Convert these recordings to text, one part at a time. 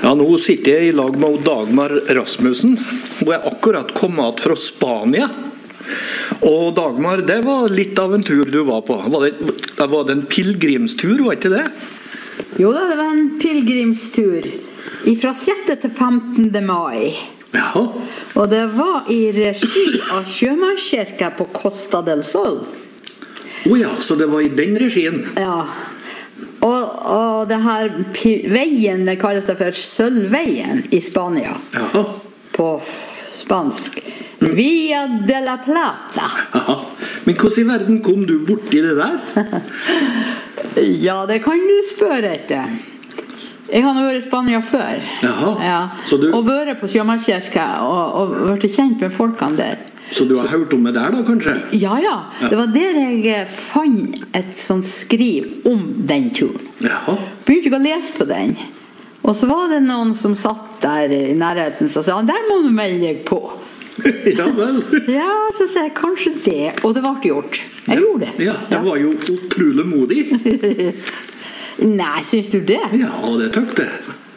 Ja, nå sitter jeg i lag med Dagmar Rasmussen, og jeg akkurat kom at fra Spania. Og Dagmar, det var litt av en tur du var på. Var det en pilgrimstur, var ikke det? Jo da, det var en pilgrimstur. Fra 6. til 15. mai. Ja. Og det var i regi av Sjømannskirken på Costa del Sol. Ja, så det var i den regien. Ja. Og det her veien, det kalles det for Sølvveien i Spania. Ja. På spansk. Via de la Plata. Ja. Men hvordan i verden kom du borti det der? Ja, det kan du spørre etter. Jeg har vært i Spania før. Jaha. Ja. Og vært på Sjømannskirken og vært kjent med folkene der. Så du har hørt om det der da, kanskje? Ja. Det var der jeg fant et sånt skriv om den turen. Jaha. Begynte ikke å lese på den. Og så var det noen som satt der i nærheten og sa, der må du melde deg på. Ja vel. Ja, så sa jeg kanskje det, og det ble gjort. Jeg gjorde det. Ja, det var jo utrolig modig. Nei, synes du det? Ja, det tøk det.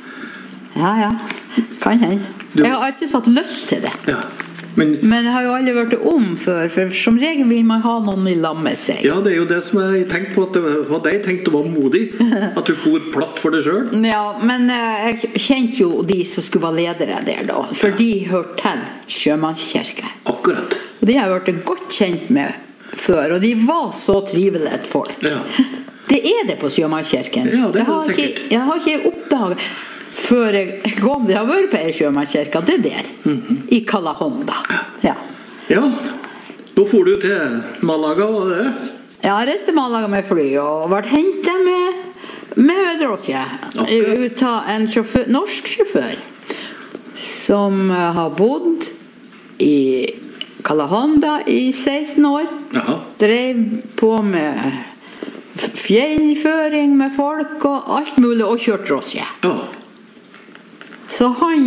Ja, kan hende. Jeg har alltid satt lyst til det. Ja. Men det har jo aldri vært om før, for som regel vil man ha noen i lag med seg. Ja, det er jo det som jeg tenkte på, at jeg tenkte var modig, at du for platt for deg selv. Ja, men jeg kjente jo de som skulle være ledere der da, for de hørte til Sjømannskirken. Akkurat. Og de har jeg vært godt kjent med før, og de var så trivelige folk. Ja. Det er det på Sjømannskirken. Ja, det er det sikkert. Jeg har ikke oppdaget før jeg kom, det har vært på Sjømannskirken, det der, i Calahonda. Ja, da får du til Malaga, var det? Ja, jeg reiste til Malaga med fly, og ble hentet med drosje, ut av en norsk sjåfør, som har bodd i Calahonda i 16 år, drev på med fjellføring med folk og alt mulig, og kjørt drosje. Ja. Så han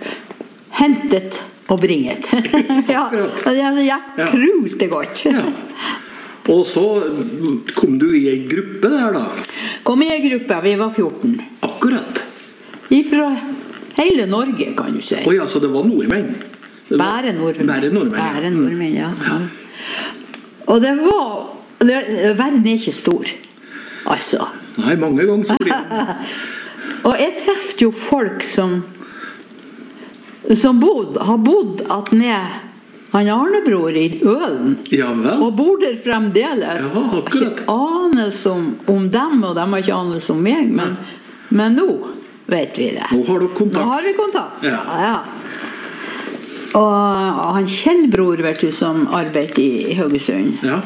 hentet og bringet. Ja, det gikk krute godt. Ja. Og så kom du i en gruppe der da? Kom i en gruppe, vi var 14. Akkurat. Fra hele Norge, kan du si. Ja, så det var nordmenn? Bare nordmenn, ja. Og det var... Verden er ikke stor, altså. Nei, mange ganger så blir det. Og jeg treffte jo folk som har bodd at ned han Arnebror i Ølen. Ja vel. Og bor der fremdeles. Ja, akkurat. Ikke anelse om dem, og dem har ikke anelse om meg, men nå vet vi det. Nå har du kontakt. Nå har vi kontakt, ja. Og han Kjellbror, vet du, som arbeidet i Haugesund. Ja.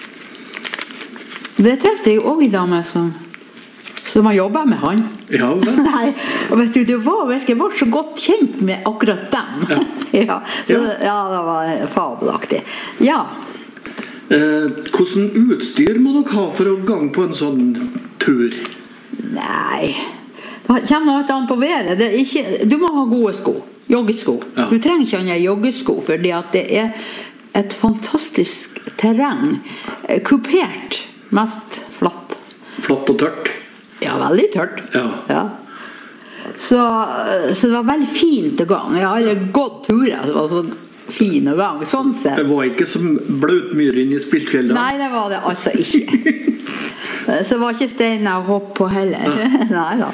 Det treffte jeg også i dame som har jobbet med han. Ja, vel. Nei, og vet du, jeg var så godt kjent med akkurat dem. Ja. Det var fabelaktig. Ja. Hvordan utstyr må dere ha for å gange på en sånn tur? Nei, det kommer noe annet på været. Du må ha gode sko, joggesko. Ja. Du trenger ikke ha joggesko, fordi at det er et fantastisk terreng. Kupert, mest flatt. Flatt og tørt? Ja, veldig tørt. Ja. Så det var veldig fint å gange. Jeg har aldri gått turer, det var så fin å gange, sånn sett. Det var ikke som bløtmyr inn i Spiltfjellet? Nei, det var det altså ikke. Så det var ikke steiner å hoppe på heller. Nei da.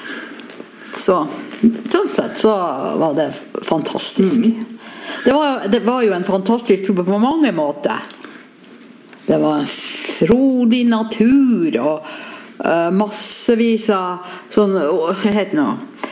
Sånn sett så var det fantastisk. Det var jo en fantastisk tur på mange måter. Det var frodig natur og massevis av sånn, hva heter det nå?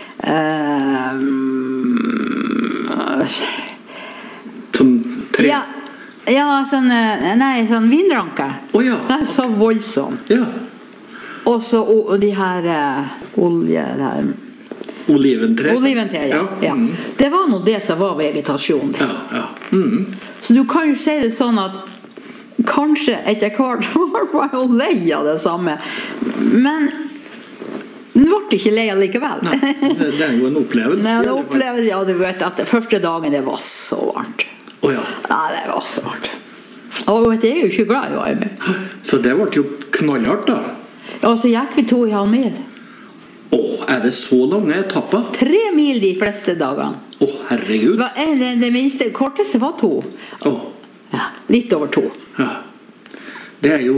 Sånn tre? Ja, sånn vindranker. Ja. Det er så voldsomt. Ja. Og så de her olje der. Oliventre, ja. Det var nå det som var vegetasjon. Ja. Så du kan jo si det sånn at kanskje etter hvert var jo lei av det samme, men den ble ikke lei likevel. Nei, det er jo en opplevelse. Ja, du vet at første dagen det var så varmt. Ja, det var så varmt. Og vet du, jeg er jo ikke glad i varme. Så det ble jo knallhardt da. Ja, så gikk vi 2,5 mil. det så lange etapper? 3 mil de fleste dagene. Herregud. Det minste, korteste var 2. Ja, litt over 2. Ja. Det jo...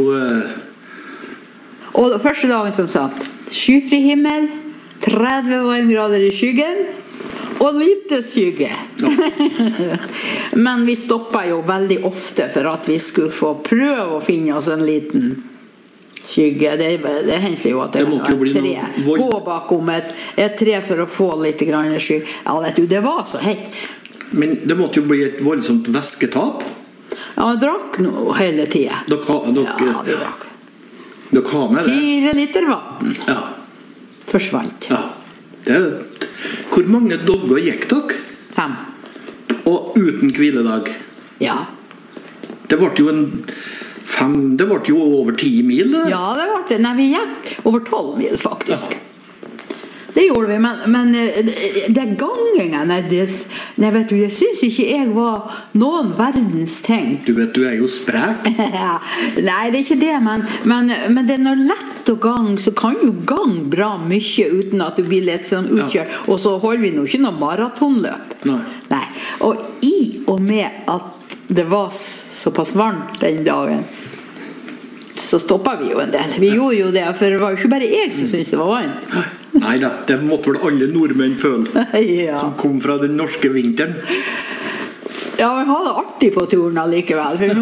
Og første dagen, som sagt, skyfri himmel, 30 varmegrader i skyggen, og lite skygge. Men vi stoppet jo veldig ofte for at vi skulle få prøve å finne oss en liten skygge. Det hender jo at det var et tre. Gå bakom et tre for å få litt grann skygge. Ja, vet du, det var så hett. Men det måtte jo bli et voldsomt væsketap. Ja, vi drakk noe hele tiden. Ja, vi drakk. Dere har med det? 4 liter vatten. Ja. Forsvant. Ja. Hvor mange dager gikk dere? 5. Og uten hviledag? Ja. Det ble jo det ble jo over 10 mil da. Ja, det ble det. Nei, vi gikk over 12 mil faktisk. Ja. Det gjorde vi, men det gangene vet du, jeg synes ikke jeg var noen verdens ting. Du vet, du jo sprek. Nei, det ikke det, men det når lett å gang, så kan jo gang bra mye uten at du blir litt sånn utkjørt. Ja. Og så holder vi nå ikke noe maratonløp. Nei. Og i og med at det var såpass varmt den dagen, så stoppet vi jo en del. Vi gjorde jo det, for det var jo ikke bare jeg som syntes det var varmt. Neida, det måtte vel alle nordmenn føle, som kom fra den norske vinteren. Ja, vi hadde det artig på turen allikevel, for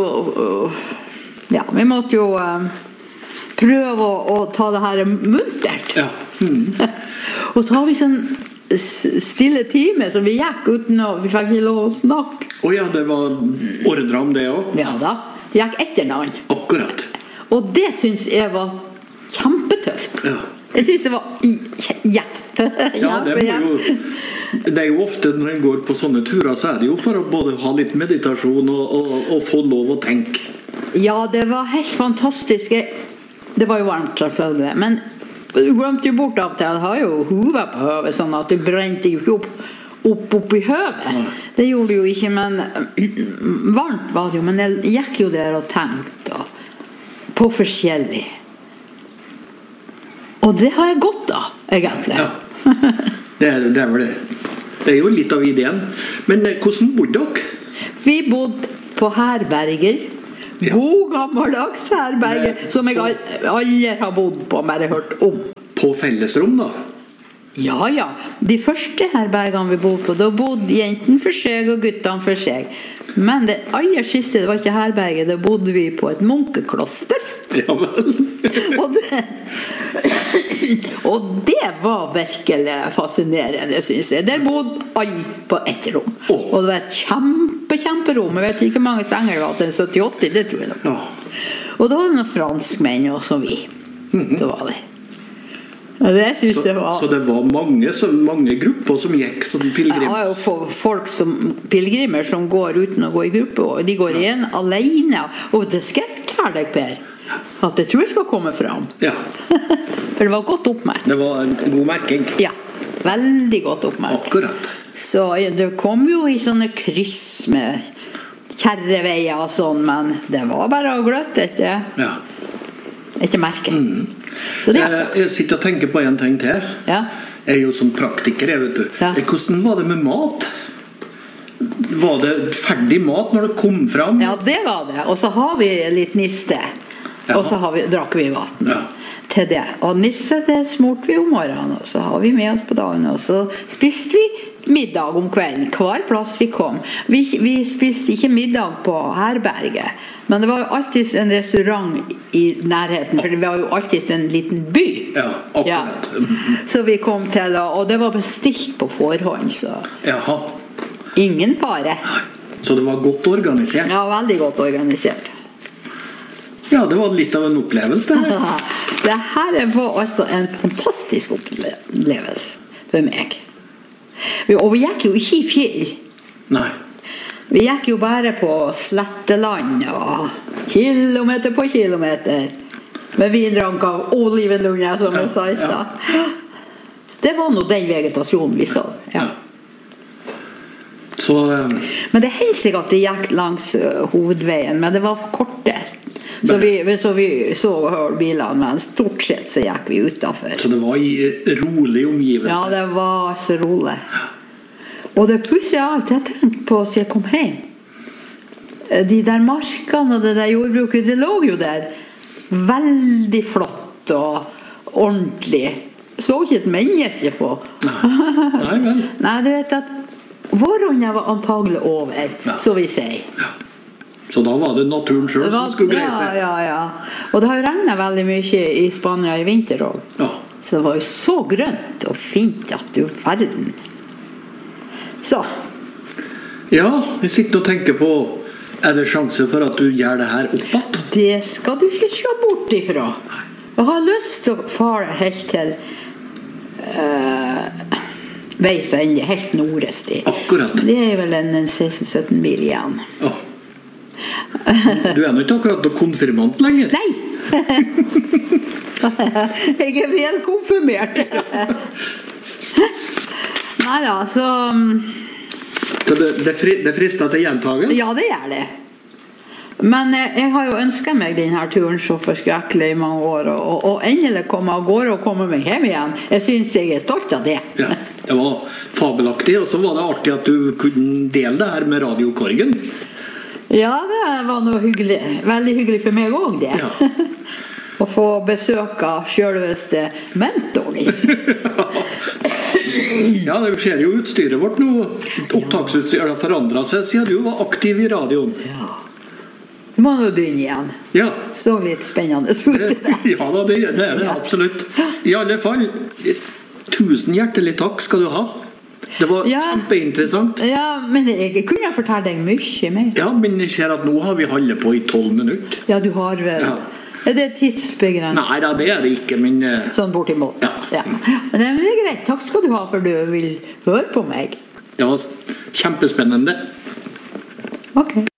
vi måtte jo prøve å ta det her muntert. Ja. Og så har vi sånn stille time som vi gikk uten vi fikk ikke lov å snakke. Ja, det var ordre om det også? Ja da, vi gikk etter navn. Akkurat. Og det synes jeg var kjempetøft. Ja. Jeg synes det var gjevt. Ja, det jo ofte når en går på sånne turer, så det jo for å både ha litt meditasjon og få lov å tenke. Ja, det var helt fantastisk. Det var jo varmt selvfølgelig, men du glemte jo bort av til at jeg har jo hodet på høvet, sånn at det brente jo ikke opp i høvet. Det gjorde det jo ikke, men varmt var det jo, men jeg gikk jo der og tenkte på forskjellig. Og det har jeg godt av, egentlig. Ja, det vel det. Det jo litt av ideen. Men hvordan bodde dere? Vi bodde på herberger. God gammeldags herberger, som jeg aldri har bodd på, bare hørt om. På fellesrom da? Ja. De første herbergene vi bodde på, da bodde jentene for seg og guttene for seg. Men det aller siste, det var ikke herberget, da bodde vi på et munkekloster. Ja vel. Og det var virkelig fascinerende, synes jeg. Der bodde alle på ett rom. Og det var et kjemperom. Jeg vet ikke hvor mange senger det var, til 70-80, det tror jeg nok. Ja. Og da var det noen franskmenn, og så vi. Så var det. Det synes jeg var... Så det var mange grupper som gikk som pilgrimer? Ja, jo folk som pilgrimer som går uten å gå i gruppe, og de går igjen alene. Og det skal jeg fortelle deg, Per, at jeg tror jeg skal komme fram. Ja. For det var godt oppmerkt. Det var en god merking. Ja, veldig godt oppmerkt. Akkurat. Så det kom jo i sånne kryss med kjerreveier og sånn, men det var bare å gløtte etter. Ja. Ikke merke. Jeg sitter og tenker på en ting til. Ja. Jeg jo sånn praktiker, vet du. Ja. Hvordan var det med mat? Var det ferdig mat når det kom fram? Ja, det var det. Og så har vi litt niste. Ja. Og så drakk vi vatten til det. Og nisse, det smurte vi om morgenen, og så har vi med oss på dagen. Og så spiste vi middag om kvelden, hver plass vi kom. Vi spiste ikke middag på herberget, men det var jo alltid en restaurant i nærheten, for det var jo alltid en liten by. Ja, akkurat. Ja. Så vi kom til, og det var bestilt på forhånd, så Jaha. Ingen fare. Så det var godt organisert? Ja, veldig godt organisert. Ja, det var litt av en opplevelse det her. Det her var altså en fantastisk opplevelse for meg. Og vi gikk jo ikke i fjell. Nei. Vi gikk jo bare på sletteland og kilometer på kilometer med vindrank av olivenlunder, som jeg sa i stad. Det var nå den vegetasjonen vi så. Ja. Så, men det hendte seg at det gikk langs hovedveien, men det var for korte. Så vi så og hørte bilene, men stort sett så gikk vi utenfor. Så det var i rolig omgivelse? Ja, det var så rolig. Og det pusser jeg alt jeg tenkte på siden jeg kom hjem. De der markene og det der jordbruket, det lå jo der veldig flott og ordentlig. Så ikke et menneske på. Nei, vel. Nei, du vet at våronna var antagelig over, så vi sier. Ja. Så da var det naturen selv som skulle greie seg? Ja. Og det har jo regnet veldig mye i Spania i vinter også. Ja. Så det var jo så grønt og fint at du verden. Så. Ja, jeg sitter og tenker på, er det sjanse for at du gjør det her oppåt? Det skal du ikke se bort ifra. Jeg har lyst til å fare helt til veis ende, helt nordest i. Akkurat. Det er vel en 16-17 mil igjen. Ja. Du er nå ikke akkurat noe konfirmant lenger. Nei! Jeg er vel konfirmert. Nei da, så det frister til gjentagelse? Ja, det gjør det. Men jeg har jo ønsket meg denne turen så forskrekkelig i mange år, og endelig komme av gårde og komme meg hjem igjen. Jeg synes jeg er stolt av det. Ja, det var fabelaktig, og så var det artig at du kunne dele det her med radiokorgen. Ja, det var noe hyggelig, veldig hyggelig for meg også, det. Ja. Å få besøk av selveste mentoren. Ja, det ser jo utstyret vårt nå. Opptaksutstyret har forandret seg siden du var aktiv i radioen. Ja. Du må nå begynne igjen. Ja. Så litt spennende ut det. Ja da, det er det absolutt. I alle fall, 1000 hjertelig takk skal du ha. Det var kjempeinteressant. Ja, men jeg kunne fortelle deg mye mer. Ja, men jeg ser at nå har vi holdt på i 12 minutter. Ja, du har vel. Ja. Er det tidsbegrenset? Nei da, det er det ikke, men sånn bortimot. Ja. Men det er greit. Takk skal du ha for du vil høre på meg. det var kjempespennende. Ok.